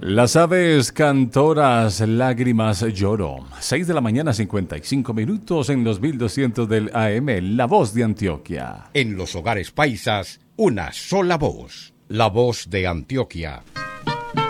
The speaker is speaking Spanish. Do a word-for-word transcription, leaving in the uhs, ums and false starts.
Las aves cantoras, lágrimas lloro. seis de la mañana, cincuenta y cinco minutos en los mil doscientos del A M, La Voz de Antioquia. En los hogares paisas, una sola voz, la voz de Antioquia.